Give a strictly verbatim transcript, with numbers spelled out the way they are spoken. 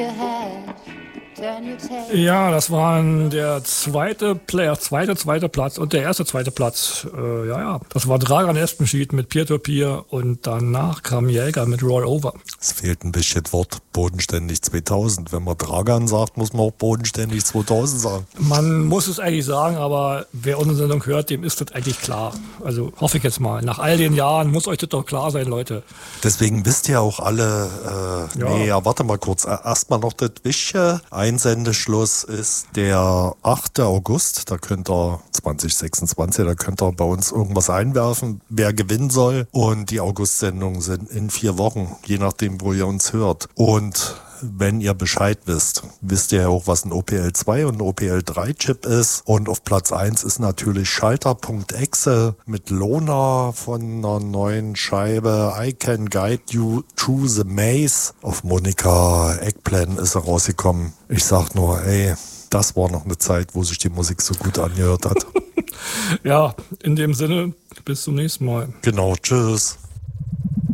Ja, das waren der zweite Player, zweite, zweite Platz und der erste zweite Platz. Äh, ja, ja, das war Dragan Espenschied mit Peer-to-Peer und danach kam Jäger mit Roll Over. Es fehlt ein bisschen das Wort bodenständig zweitausend. Wenn man Dragan sagt, muss man auch bodenständig zweitausend sagen. Man muss es eigentlich sagen, aber wer unsere Sendung hört, dem ist das eigentlich klar. Also hoffe ich jetzt mal. Nach all den Jahren muss euch das doch klar sein, Leute. Deswegen wisst ihr auch alle, äh, Ja. nee, ja, warte mal kurz. Erstmal noch das Wichtige. Einsendeschluss ist der achte August. Da könnt ihr zwanzig sechsundzwanzig, da könnt ihr bei uns irgendwas einwerfen, wer gewinnen soll. Und die August-Sendungen sind in vier Wochen, je nachdem, wo ihr uns hört. Und wenn ihr Bescheid wisst, wisst ihr ja auch, was ein O P L zwei und ein O P L drei Chip ist. Und auf Platz eins ist natürlich Schalter.exe mit Lona von einer neuen Scheibe I Can Guide You Through the Maze. Auf Monika Eggplan ist er rausgekommen. Ich sag nur, ey, das war noch eine Zeit, wo sich die Musik so gut angehört hat. Ja, in dem Sinne, bis zum nächsten Mal. Genau, tschüss.